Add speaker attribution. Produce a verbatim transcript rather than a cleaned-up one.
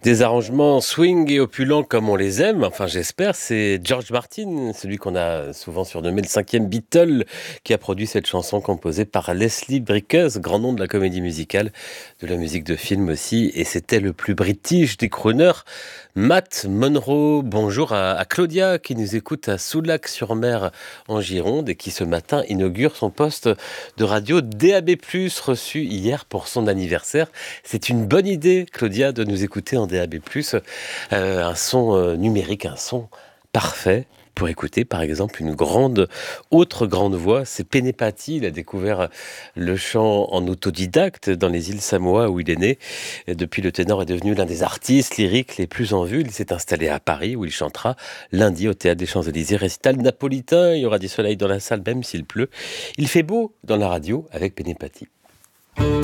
Speaker 1: Des arrangements swing et opulents comme on les aime, enfin j'espère, c'est George Martin, celui qu'on a souvent surnommé le cinquième Beatle, qui a produit cette chanson composée par Leslie Bricusse, grand nom de la comédie musicale, de la musique de film aussi, et c'était le plus british des crooners, Matt Monro. Bonjour à, à Claudia qui nous écoute à Soulac-sur-Mer en Gironde et qui ce matin inaugure son poste de radio D A B plus, reçu hier pour son anniversaire. C'est une bonne idée, Claudia, de nous écouter en D A B plus, euh, un son euh, numérique, un son parfait pour écouter par exemple une grande, autre grande voix, c'est Penepati. Il a découvert le chant en autodidacte dans les îles Samoa où il est né. Et depuis, le ténor est devenu l'un des artistes lyriques les plus en vue. Il s'est installé à Paris où il chantera lundi au Théâtre des Champs-Élysées, récital napolitain. Il y aura du soleil dans la salle même s'il pleut. Il fait beau dans la radio avec Penepati.